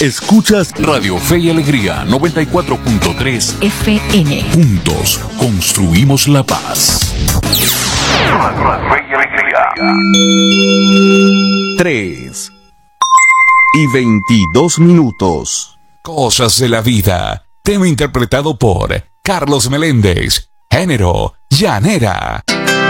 Escuchas Radio Fe y Alegría 94.3 FM. Juntos construimos la paz. Fe y Alegría. 3:22. Cosas de la vida. Tema interpretado por Carlos Meléndez. Género, llanera.